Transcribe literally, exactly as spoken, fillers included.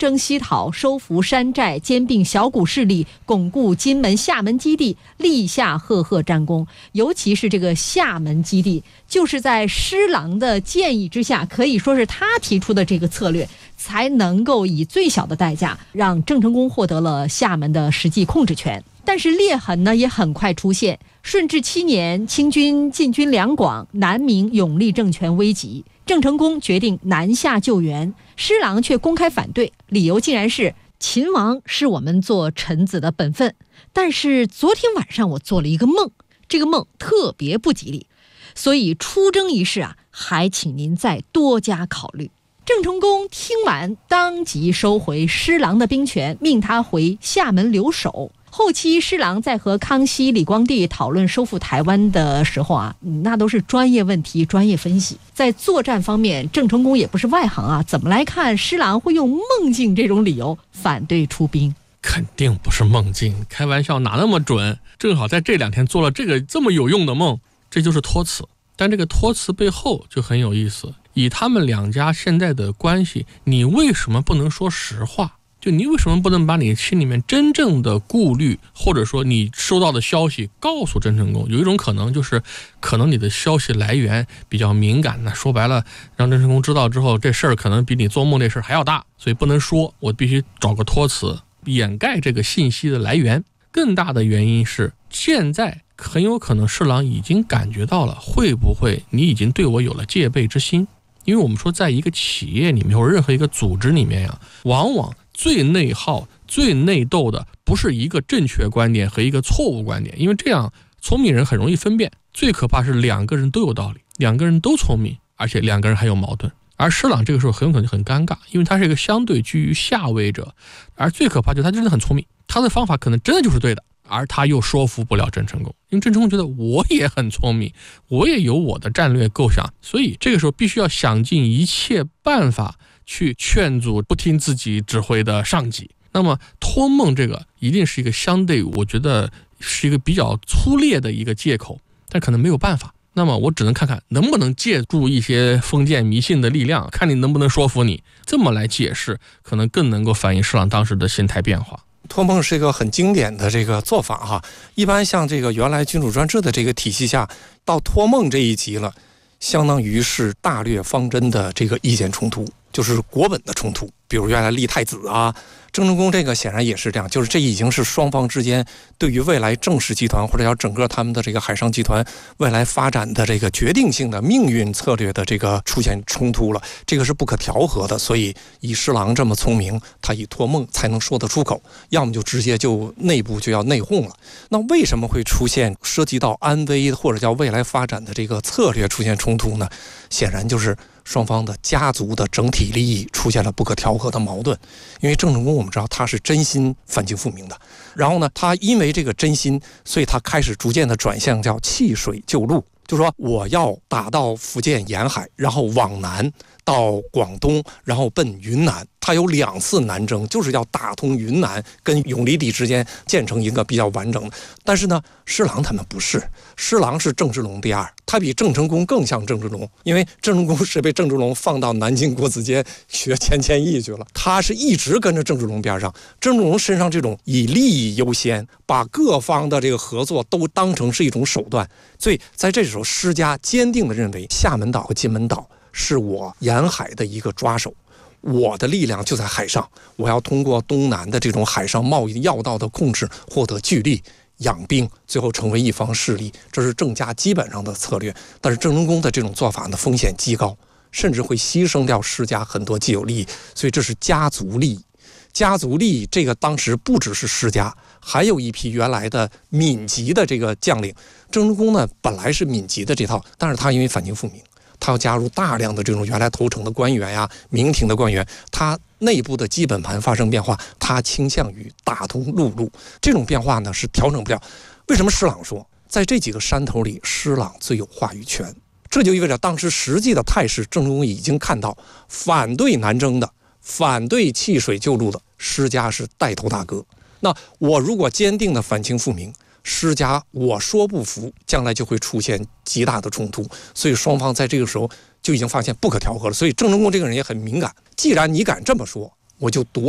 征西讨，收复山寨，兼并小股势力，巩固金门、厦门基地，立下赫赫战功。尤其是这个厦门基地，就是在施琅的建议之下，可以说是他提出的这个策略，才能够以最小的代价让郑成功获得了厦门的实际控制权。但是裂痕呢也很快出现。顺治七年，清军进军两广，南明永历政权危急，郑成功决定南下救援，施琅却公开反对，理由竟然是秦王是我们做臣子的本分，但是昨天晚上我做了一个梦，这个梦特别不吉利，所以出征一事啊，还请您再多加考虑。郑成功听完，当即收回施琅的兵权，命他回厦门留守。后期施琅在和康熙、李光地讨论收复台湾的时候啊，那都是专业问题、专业分析。在作战方面，郑成功也不是外行啊，怎么来看施琅会用梦境这种理由反对出兵？ 肯定不是梦境，开玩笑哪那么准？正好在这两天做了这个这么有用的梦，这就是托辞。但这个托辞背后就很有意思，以他们两家现在的关系，你为什么不能说实话？就你为什么不能把你心里面真正的顾虑，或者说你收到的消息告诉郑成功？有一种可能就是可能你的消息来源比较敏感呢，说白了让郑成功知道之后，这事儿可能比你做梦这事儿还要大，所以不能说，我必须找个托词掩盖这个信息的来源。更大的原因是现在很有可能施琅已经感觉到了，会不会你已经对我有了戒备之心？因为我们说在一个企业里面或者任何一个组织里面呀、啊，往往最内耗、最内斗的不是一个正确观点和一个错误观点，因为这样聪明人很容易分辨。最可怕是两个人都有道理，两个人都聪明，而且两个人还有矛盾。而施琅这个时候很有可能很尴尬，因为他是一个相对居于下位者，而最可怕就是他真的很聪明，他的方法可能真的就是对的，而他又说服不了郑成功，因为郑成功觉得我也很聪明，我也有我的战略构想，所以这个时候必须要想尽一切办法去劝阻不听自己指挥的上级。那么托梦这个一定是一个相对我觉得是一个比较粗劣的一个借口，但可能没有办法，那么我只能看看能不能借助一些封建迷信的力量，看你能不能说服你，这么来解释可能更能够反映施琅当时的心态变化。 托梦是一个很经典的这个做法哈，一般像这个原来君主专制的这个体系下，到托梦这一级了，相当于是大略方针的这个意见冲突，就是国本的冲突。比如原来立太子啊，郑成功这个显然也是这样，就是这已经是双方之间对于未来郑氏集团或者叫整个他们的这个海上集团未来发展的这个决定性的命运策略的这个出现冲突了，这个是不可调和的。所以以施琅这么聪明，他以托梦才能说得出口，要么就直接就内部就要内讧了。那为什么会出现涉及到安危或者叫未来发展的这个策略出现冲突呢？显然就是双方的家族的整体利益出现了不可调和的矛盾。因为郑成功我们知道他是真心反清复明的，然后呢他因为这个真心，所以他开始逐渐的转向叫弃水救陆，就说我要打到福建沿海，然后往南到广东，然后奔云南。他有两次南征，就是要打通云南跟永历帝之间建成一个比较完整的。但是呢施琅他们不是，施琅是郑芝龙第二，他比郑成功更像郑芝龙，因为郑成功是被郑芝龙放到南京国子监学钱谦益去了，他是一直跟着郑芝龙边上。郑芝龙身上这种以利益优先，把各方的这个合作都当成是一种手段，所以在这时候施家坚定地认为厦门岛和金门岛是我沿海的一个抓手，我的力量就在海上，我要通过东南的这种海上贸易要道的控制获得巨利，养兵，最后成为一方势力，这是郑家基本上的策略。但是郑成功的这种做法呢，风险极高，甚至会牺牲掉施家很多既有利益，所以这是家族利益。家族利益这个当时不只是施家，还有一批原来的闽籍的这个将领。郑成功呢本来是闽籍的这套，但是他因为反清复明，他要加入大量的这种原来投诚的官员呀、明廷的官员，他内部的基本盘发生变化，他倾向于打通陆路。这种变化呢是调整不了。为什么施琅说在这几个山头里施琅最有话语权？这就意味着当时实际的态势，郑成功已经看到，反对南征的、反对弃水救陆的施家是带头大哥。那我如果坚定的反清复明，施家我说不服，将来就会出现极大的冲突。所以双方在这个时候就已经发现不可调和了。所以郑成功这个人也很敏感，既然你敢这么说，我就夺